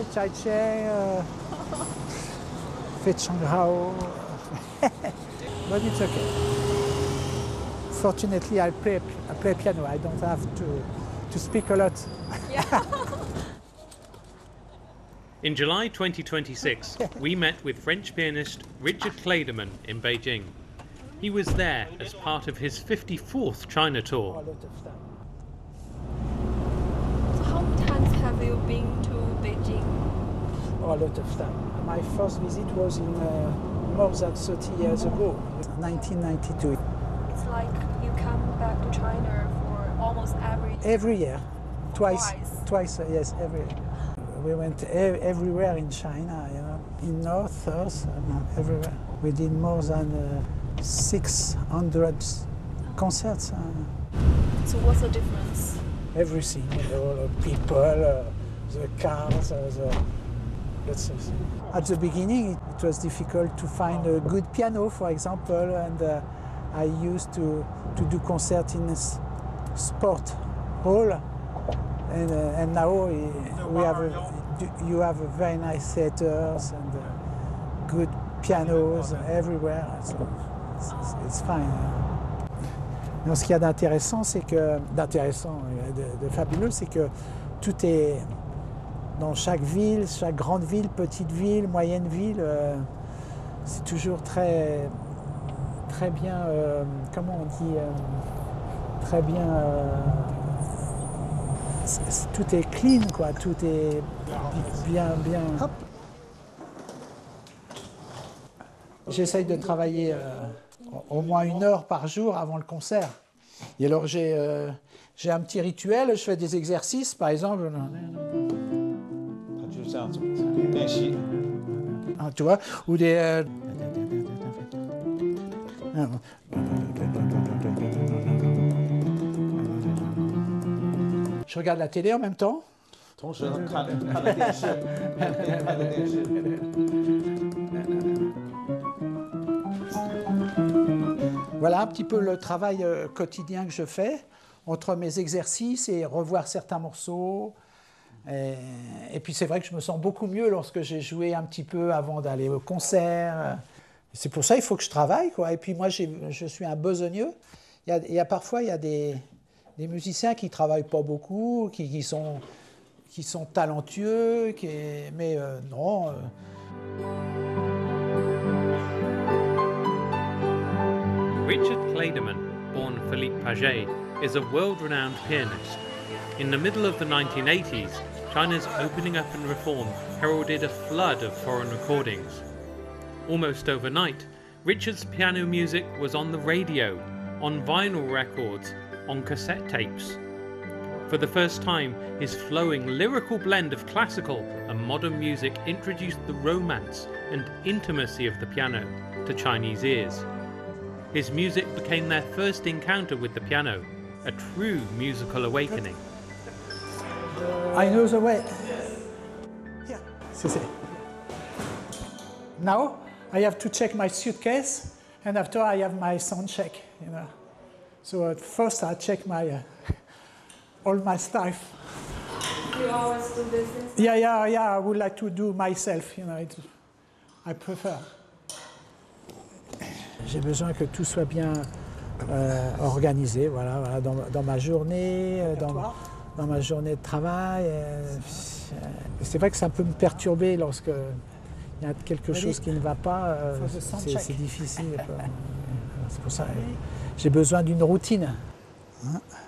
Chai Cheng, Fei Changhao, but it's okay. Fortunately, I play piano. I don't have to speak a lot. Yeah. In July 2026, we met with French pianist Richard Clayderman in Beijing. He was there as part of his 54th China tour. A lot of time. So how many times have you been to Beijing? A lot of time. My first visit was in more than 30 years ago, 1992. It's like you come back to China for almost Every year, twice, yes, every year. We went everywhere in China, you know, in north, south, everywhere. We did more than 600 concerts. So what's the difference? Everything, you know, the people, the cars, At the beginning, it was difficult to find a good piano, for example, and I used to do concerts in a sport hall, and now you have a very nice theaters and good pianos everywhere, so it's fine. Donc, ce qu'il y a d'intéressant, c'est que de fabuleux, c'est que tout est dans chaque ville, chaque grande ville, petite ville, moyenne ville, c'est toujours très bien, comment on dit, très bien, tout est clean, quoi, tout est bien. Hop. J'essaye de travailler au moins 1 heure par jour avant le concert. Et alors j'ai un petit rituel, je fais des exercices, par exemple. Tu vois, ou des... Je regarde la télé en même temps. Voilà un petit peu le travail quotidien que je fais, entre mes exercices et revoir certains morceaux. Et puis c'est vrai que je me sens beaucoup mieux lorsque j'ai joué un petit peu avant d'aller au concert. C'est pour ça qu'il faut que je travaille, quoi. Et puis moi, je suis un besogneux. Parfois, il y a des musiciens qui ne travaillent pas beaucoup, qui sont talentueux, mais non. Richard Clayderman, born Philippe Paget, is a world-renowned pianist. In the middle of the 1980s, China's opening up and reform heralded a flood of foreign recordings. Almost overnight, Richard's piano music was on the radio, on vinyl records, on cassette tapes. For the first time, his flowing lyrical blend of classical and modern music introduced the romance and intimacy of the piano to Chinese ears. His music became their first encounter with the piano, a true musical awakening. I know the way. Yeah. Now I have to check my suitcase, and after I have my sound check. You know. So at first I check my all my stuff. You always do this? Yeah. I would like to do myself. You know, I prefer. J'ai besoin que tout soit bien organisé, voilà dans ma journée, dans ma journée de travail. C'est vrai que ça peut me perturber lorsque il y a quelque chose qui ne va pas. C'est difficile. C'est pour ça que j'ai besoin d'une routine. Hein.